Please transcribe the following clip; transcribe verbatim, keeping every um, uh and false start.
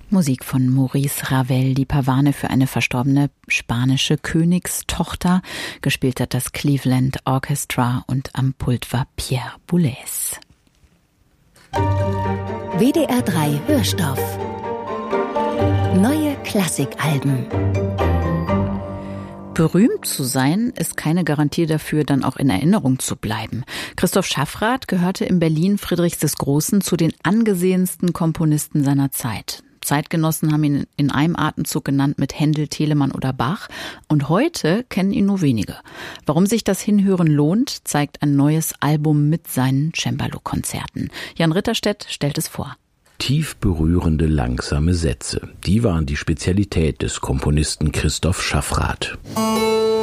Musik von Maurice Ravel, die Pavane für eine verstorbene spanische Königstochter. Gespielt hat das Cleveland Orchestra und am Pult war Pierre Boulez. W D R drei Hörstoff. Neue Klassikalben. Berühmt zu sein ist keine Garantie dafür, dann auch in Erinnerung zu bleiben. Christoph Schaffrath gehörte in Berlin Friedrichs des Großen zu den angesehensten Komponisten seiner Zeit. Zeitgenossen haben ihn in einem Atemzug genannt mit Händel, Telemann oder Bach. Und heute kennen ihn nur wenige. Warum sich das Hinhören lohnt, zeigt ein neues Album mit seinen Cembalo-Konzerten. Jan Ritterstedt stellt es vor. Tief berührende, langsame Sätze. Die waren die Spezialität des Komponisten Christoph Schaffrath.